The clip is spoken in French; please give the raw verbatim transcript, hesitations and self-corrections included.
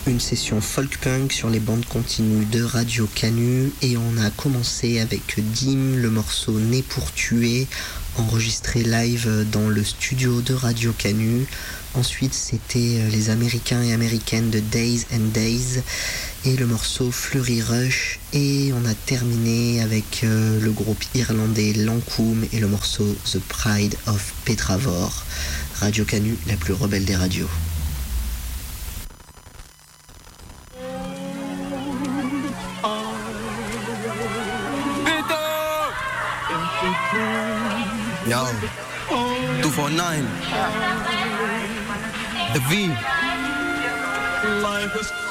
une session folk-punk sur les bandes continues de Radio Canu et on a commencé avec Dim, le morceau Né pour tuer, enregistré live dans le studio de Radio Canu. Ensuite c'était les Américains et Américaines de Days and Days et le morceau Fleury Rush, et on a terminé avec euh, le groupe irlandais Lancoum et le morceau The Pride of Petravor. Radio Canu, la plus rebelle des radios. Yo, two four nine. The V.